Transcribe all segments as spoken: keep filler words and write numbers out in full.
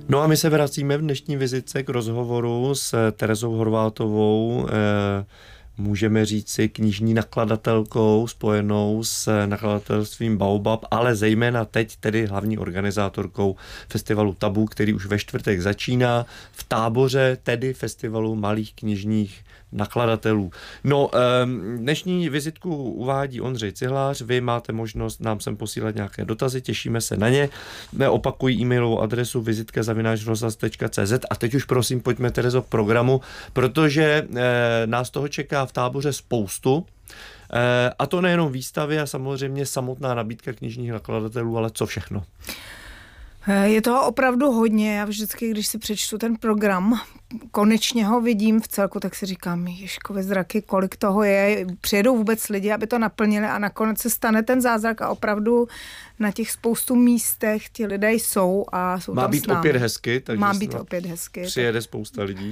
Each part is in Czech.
No a my se vracíme v dnešní vizitce k rozhovoru s Terezou Horvátovou, můžeme říci knižní nakladatelkou spojenou s nakladatelstvím Baobab, ale zejména teď tedy hlavní organizátorkou festivalu Tabu, který už ve čtvrtek začíná v Táboře, tedy festivalu malých knižních nakladatelů. No, dnešní vizitku uvádí Ondřej Cihlář, vy máte možnost nám sem posílat nějaké dotazy, těšíme se na ně. Opakují e-mailovou adresu vizitka zavináč rozhlas tečka cé zet a teď už prosím pojďme, Terezo, k programu, protože nás toho čeká v Táboře spoustu. A to nejenom výstavy a samozřejmě samotná nabídka knižních nakladatelů, ale co všechno? Je toho opravdu hodně. Já vždycky, když si přečtu ten program, konečně ho vidím v celku, tak si říkám, ježkové zraky, kolik toho je. Přijedou vůbec lidi, aby to naplnili a nakonec se stane ten zázrak a opravdu na těch spoustu místech ti lidé jsou a jsou Má tam být s námi. opět hezky, takže Má být opět hezky. Přijede spousta lidí.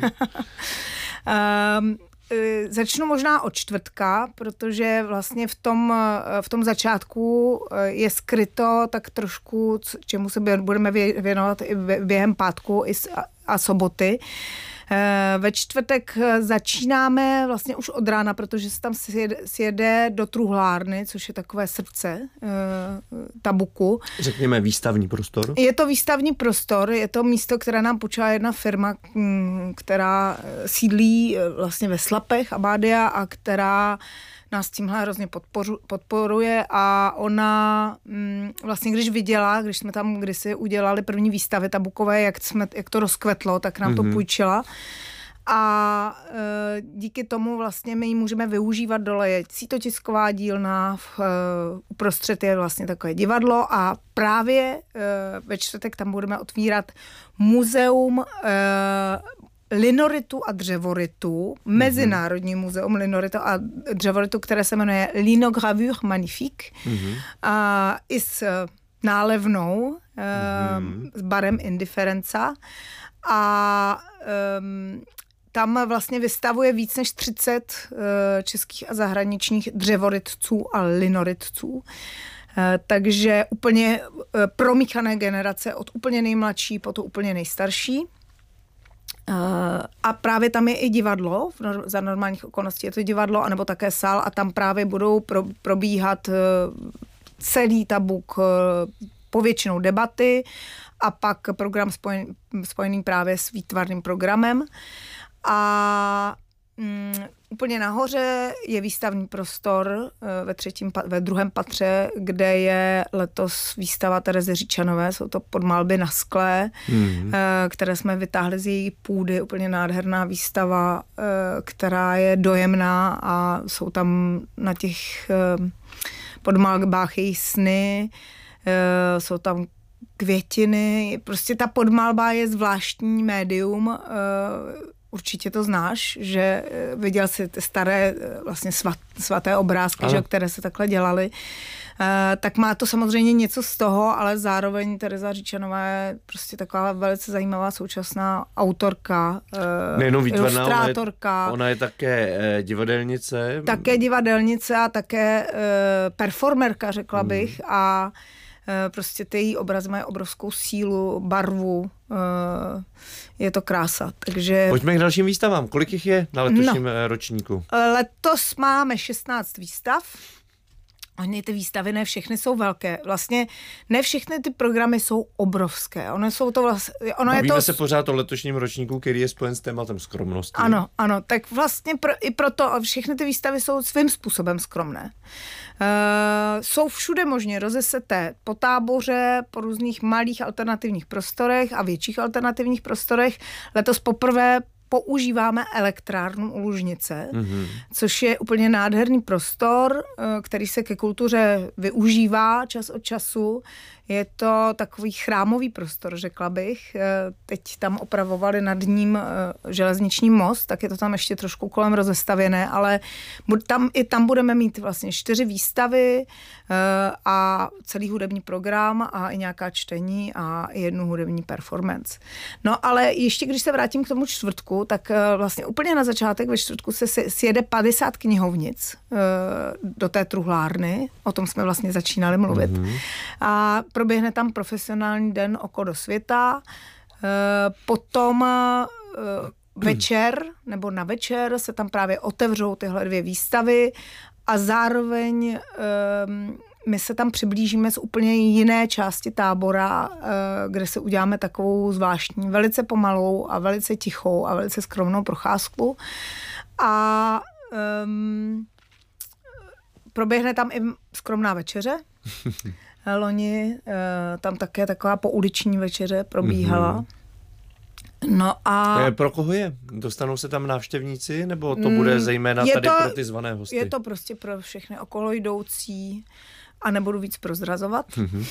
um, Začnu možná od čtvrtka, protože vlastně v tom, v tom začátku je skryto tak trošku, čemu se budeme věnovat i během pátku a soboty. Ve čtvrtek začínáme vlastně už od rána, protože se tam sjede, sjede do truhlárny, což je takové srdce Tabuku. Řekněme výstavní prostor. Je to výstavní prostor, je to místo, které nám půjčila jedna firma, která sídlí vlastně ve Slapech Abádia a která nás tímhle hrozně podporu, podporuje a ona vlastně, když viděla, když jsme tam kdysi udělali první výstavy tabukové, jak, jsme, jak to rozkvetlo, tak nám mm-hmm. to půjčila. A e, díky tomu vlastně my ji můžeme využívat dole. Je cítotisková dílna, v, e, uprostřed je vlastně takové divadlo a právě e, ve čtvrtek tam budeme otvírat muzeum e, linoritu a dřevoritu, mm-hmm. Mezinárodní muzeum linoritu a dřevoritu, které se jmenuje Linogravure Magnifique mm-hmm. a i s nálevnou, mm-hmm. s barem Indiferenza a um, tam vlastně vystavuje víc než třicet uh, českých a zahraničních dřevoritců a linoritců. Uh, takže úplně uh, promíchané generace od úplně nejmladší po to úplně nejstarší. Uh, a právě tam je i divadlo, za normálních okolností je to divadlo, anebo také sál a tam právě budou pro, probíhat uh, celý Tabuk, uh, povětšinou debaty a pak program spojen, spojený právě s výtvarným programem. A um, úplně nahoře je výstavní prostor uh, ve, třetím, ve druhém patře, kde je letos výstava Terezy Říčanové, jsou to podmalby na skle, mm. uh, které jsme vytáhli z její půdy, úplně nádherná výstava, uh, která je dojemná a jsou tam na těch uh, podmalbách její sny, uh, jsou tam květiny, prostě ta podmalba je zvláštní médium, uh, určitě to znáš, že viděl jsi ty staré vlastně svat, svaté obrázky, že, které se takhle dělaly. Uh, tak má to samozřejmě něco z toho, ale zároveň Tereza Říčanová je prostě taková velice zajímavá současná autorka, uh, nejenom výtvarná, ilustrátorka. Ona je, ona je také eh, divadelnice. Také divadelnice a také uh, performerka, řekla hmm. bych. A uh, prostě ty její obrazy mají obrovskou sílu, barvu. Uh, je to krása. Takže... Pojďme k dalším výstavám. Kolik jich je na letošním no. ročníku? Letos máme šestnáct výstav. Oni ty výstavy ne všechny jsou velké. Vlastně ne všechny ty programy jsou obrovské. Ono jsou to vlastně... Ono Bavíme je to... se pořád o letošním ročníku, který je spojen s tématem skromnosti. Ano, ano. Tak vlastně pro, i proto všechny ty výstavy jsou svým způsobem skromné. Uh, jsou všude možně rozeseté po Táboře, po různých malých alternativních prostorech a větších alternativních prostorech. Letos poprvé používáme elektrárnu u Lužnice, mm-hmm. což je úplně nádherný prostor, který se ke kultuře využívá čas od času. Je to takový chrámový prostor, řekla bych. Teď tam opravovali nad ním železniční most, tak je to tam ještě trošku kolem rozestavěné, ale tam, i tam budeme mít vlastně čtyři výstavy a celý hudební program a i nějaká čtení a jednu hudební performance. No ale ještě když se vrátím k tomu čtvrtku, tak vlastně úplně na začátek ve čtvrtku se sjede padesát knihovnic do té truhlárny, o tom jsme vlastně začínali mluvit. Mm-hmm. A proběhne tam profesionální den Oko do světa, Potom večer nebo na večer se tam právě otevřou tyhle dvě výstavy a zároveň my se tam přiblížíme z úplně jiné části Tábora, kde se uděláme takovou zvláštní, velice pomalou a velice tichou a velice skromnou procházku. A um, proběhne tam i skromná večeře. Loni uh, tam také taková pouliční večeře probíhala. Mm-hmm. No a... Pro koho je? Dostanou se tam návštěvníci, nebo to bude zejména tady to, pro ty zvané hosty? Je to prostě pro všechny okolo jdoucí a nebudu víc prozrazovat. Mm-hmm.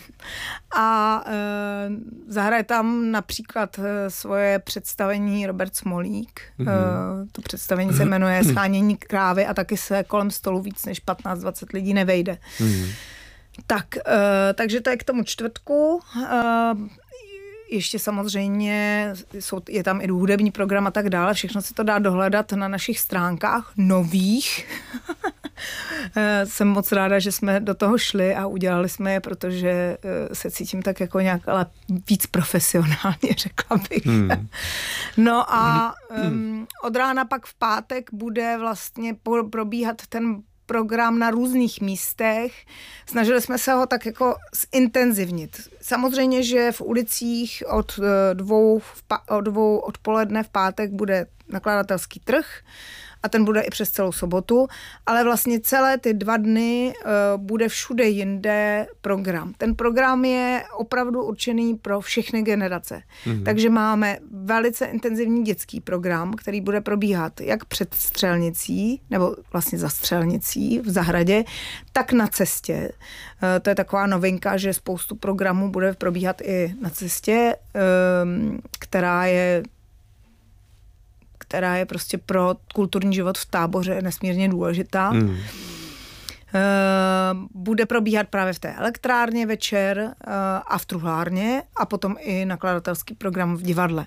A e, zahraje tam například svoje představení Robert Smolík. Mm-hmm. E, to představení se jmenuje Schánění krávy a taky se kolem stolu víc než patnáct dvacet lidí nevejde. Mm-hmm. Tak, e, takže to je k tomu čtvrtku. E, Ještě samozřejmě jsou, je tam i hudební program a tak dále. Všechno se to dá dohledat na našich stránkách nových. Jsem moc ráda, že jsme do toho šli a udělali jsme je, protože se cítím tak jako nějak ale víc profesionálně, řekla bych. Hmm. No a um, od rána pak v pátek bude vlastně probíhat ten program na různých místech. Snažili jsme se ho tak jako zintenzivnit. Samozřejmě, že v ulicích od dvou, od dvou odpoledne v pátek bude nakladatelský trh a ten bude i přes celou sobotu, ale vlastně celé ty dva dny uh, bude všude jinde program. Ten program je opravdu určený pro všechny generace. Mm-hmm. Takže máme velice intenzivní dětský program, který bude probíhat jak před střelnicí, nebo vlastně za střelnicí v zahradě, tak na cestě. Uh, to je taková novinka, že spoustu programů bude probíhat i na cestě, um, která je která je prostě pro kulturní život v Táboře nesmírně důležitá. Mm. Bude probíhat právě v té elektrárně večer a v truhlárně a potom i nakladatelský program v divadle.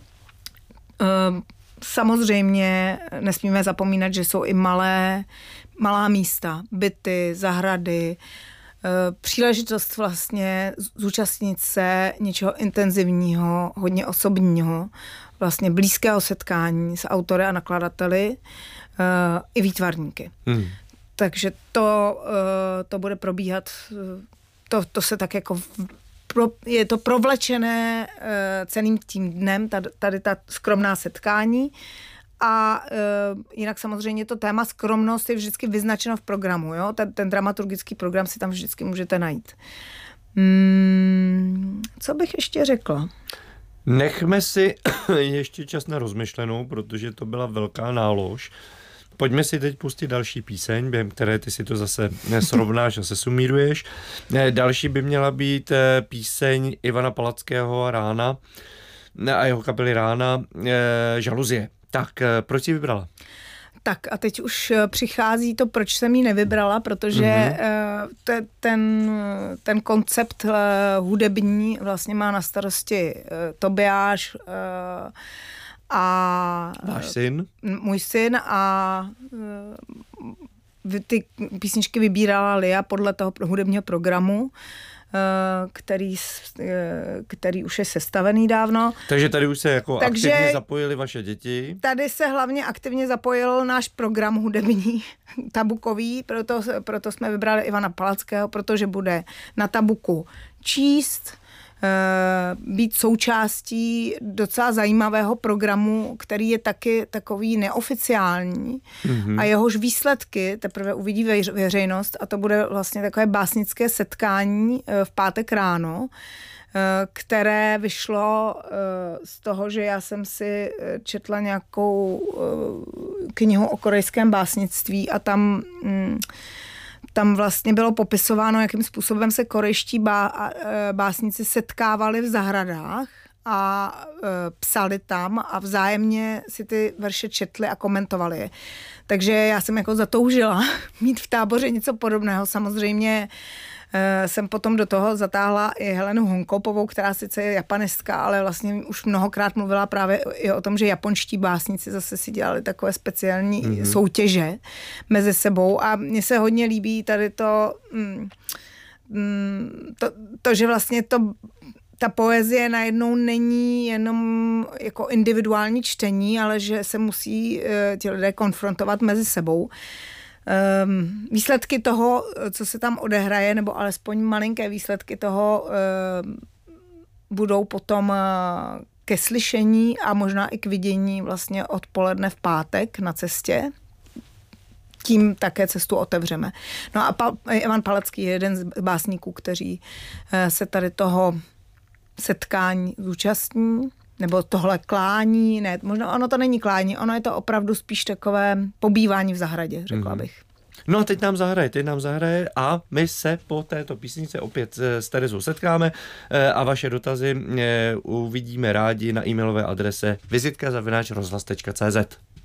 Samozřejmě nesmíme zapomínat, že jsou i malé, malá místa, byty, zahrady, příležitost vlastně zúčastnit se něčeho intenzivního, hodně osobního, vlastně blízkého setkání s autory a nakladateli uh, i výtvarníky. Hmm. Takže to, uh, to bude probíhat, to, to se tak jako, v, pro, je to provlečené uh, celým tím dnem, tady, tady ta skromná setkání. A uh, jinak samozřejmě to téma skromnost je vždycky vyznačeno v programu. Jo? Ten, ten dramaturgický program si tam vždycky můžete najít. Hmm, co bych ještě řekla? Nechme si ještě čas na rozmyšlenou, protože to byla velká nálož. Pojďme si teď pustit další píseň, během které ty si to zase srovnáš a sesumíruješ. Další by měla být píseň Ivana Palackého Rána a jeho kapely Rána, Žaluzie. Tak, proč jsi vybrala? Tak a teď už přichází to, proč jsem ji nevybrala, protože mm-hmm. te, ten, ten koncept hudební vlastně má na starosti Tobiáš a váš syn? Můj syn a ty písničky vybírala Lia podle toho hudebního programu, který, který už je sestavený dávno. Takže tady už se jako Takže aktivně zapojili vaše děti. Tady se hlavně aktivně zapojil náš program hudební, tabukový, proto, proto jsme vybrali Ivana Palackého, protože bude na tabuku číst, být součástí docela zajímavého programu, který je taky takový neoficiální mm-hmm. a jehož výsledky teprve uvidí veřejnost a to bude vlastně takové básnické setkání v pátek ráno, které vyšlo z toho, že já jsem si četla nějakou knihu o korejském básnictví a tam Tam vlastně bylo popisováno, jakým způsobem se korejští bá, básníci setkávali v zahradách a e, psali tam a vzájemně si ty verše četli a komentovali je. Takže já jsem jako zatoužila mít v Táboře něco podobného. Samozřejmě e, jsem potom do toho zatáhla i Helenu Honkopovou, která sice je japanistka, ale vlastně už mnohokrát mluvila právě i o tom, že japonští básníci zase si dělali takové speciální mm-hmm. soutěže mezi sebou a mně se hodně líbí tady to, mm, to, to že vlastně to ta poezie najednou není jenom jako individuální čtení, ale že se musí ti lidé konfrontovat mezi sebou. Výsledky toho, co se tam odehraje, nebo alespoň malinké výsledky toho budou potom ke slyšení a možná i k vidění vlastně odpoledne v pátek na cestě. Tím také cestu otevřeme. No a pa, Ivan Palecký je jeden z básníků, kteří se tady toho setkání zúčastní, nebo tohle klání, ne, možná ono to není klání, ono je to opravdu spíš takové pobývání v zahradě, řekla mm-hmm. bych. No a teď nám zahraje, teď nám zahraje a my se po této písnice opět s Terezou setkáme a vaše dotazy uvidíme rádi na e-mailové adrese vizitka zavináč rozhlas tečka cé zet.